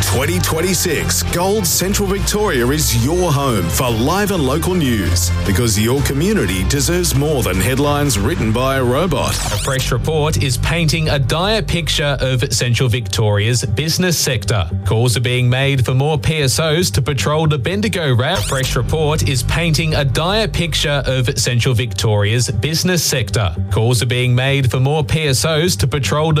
2026, Gold Central Victoria is your home for live and local news because your community deserves more than headlines written by a robot. A fresh report is painting a dire picture of Central Victoria's business sector. Calls are being made for more PSOs to patrol the Bendigo route. A fresh report is painting a dire picture of Central Victoria's business sector. Calls are being made for more PSOs to patrol the